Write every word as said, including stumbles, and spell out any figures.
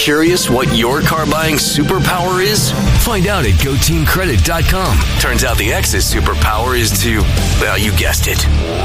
Curious what your car buying superpower is? Find out at go team credit dot com. Turns out the ex's superpower is to, well, you guessed it,